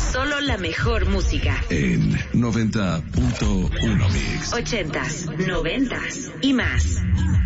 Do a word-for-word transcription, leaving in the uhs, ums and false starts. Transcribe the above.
Solo la mejor música. En noventa punto uno Mix. Ochentas, noventas y más.